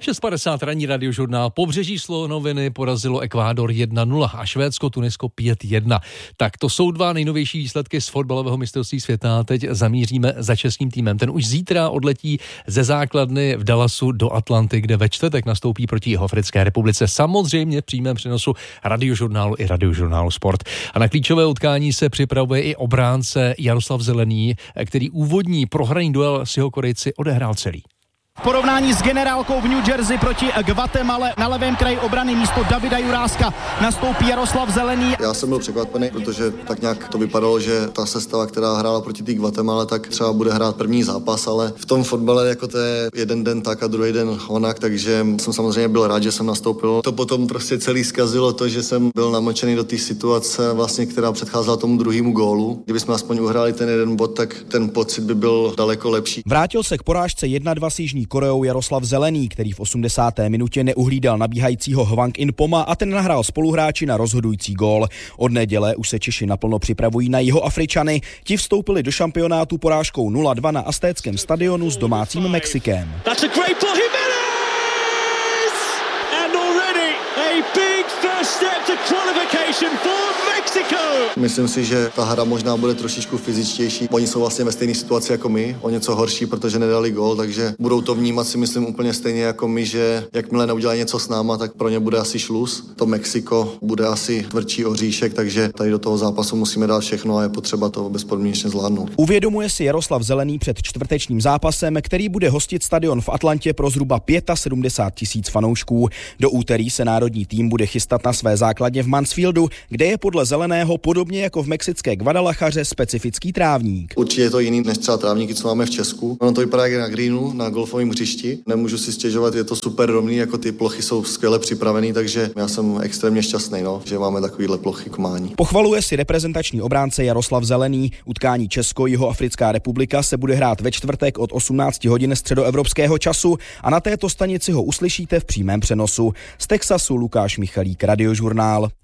6:50 ranní radiožurnál. Pobřeží slonoviny porazilo Ekvádor 1-0 a Švédsko Tunisko 5-1. Tak to jsou dva nejnovější výsledky z fotbalového mistrovství světa. Teď zamíříme za českým týmem. Ten už zítra odletí ze základny v Dallasu do Atlanty, kde ve čtvrtek nastoupí proti Jihoafrické republice. Samozřejmě v přímém přenosu radiožurnálu i radiožurnálu Sport. A na klíčové utkání se připravuje i obránce Jaroslav Zelený, který úvodní prohraný duel s Jihokorejci odehrál celý. V porovnání s generálkou v New Jersey proti Guatemale na levém kraji obrany místo Davida Juráska nastoupí Jaroslav Zelený. Já jsem byl překvapený, protože tak nějak to vypadalo, že ta sestava, která hrála proti té Guatemale, tak třeba bude hrát první zápas, ale v tom fotbale jako to je jeden den tak a druhý den onak, takže jsem samozřejmě byl rád, že jsem nastoupil. To potom prostě celý zkazilo to, že jsem byl namočený do té situace, vlastně, která předcházela tomu druhému gólu. Kdybychom aspoň uhráli ten jeden bod, tak ten pocit by byl daleko lepší. Vrátil se k porážce 1-2 s Jižní Koreou Jaroslav Zelený, který v 80. minutě neuhlídal nabíhajícího Hwang In-poma a ten nahrál spoluhráči na rozhodující gól. Od neděle už se Češi naplno připravují na Jihoafričany. Ti vstoupili do šampionátu porážkou 0-2 na Aztéckém stadionu s domácím Mexikem. Myslím si, že ta hra možná bude trošičku fyzičtější. Oni jsou vlastně ve stejné situaci jako my, o něco horší, protože nedali gól, takže budou to vnímat si myslím úplně stejně jako my, že jakmile neudělají něco s náma, tak pro ně bude asi šluz. To Mexiko bude asi tvrdší oříšek, takže tady do toho zápasu musíme dát všechno a je potřeba to bezpodmínečně zvládnout. Uvědomuje si Jaroslav Zelený před čtvrtečním zápasem, který bude hostit stadion v Atlantě pro zhruba 75 000 fanoušků. Do úterý se národní tým bude chystat na své základně v Mansfieldu, kde je podle Zeleného podobně jako v mexické Guadalachaře specifický trávník. Určitě je to jiný než třeba trávníky, co máme v Česku. Ono to vypadá jak na greenu, na golfovém hřišti. Nemůžu si stěžovat, je to super rovný, jako ty plochy jsou skvěle připravený, takže já jsem extrémně šťastný, že máme takovýhle plochy k mání. Pochvaluje si reprezentační obránce Jaroslav Zelený. Utkání Česko-Jihoafrická republika se bude hrát ve čtvrtek od 18 hodin středoevropského času a na této stanici ho uslyšíte v přímém přenosu. Z Texasu Lukáš Michalík, Radiožurnál.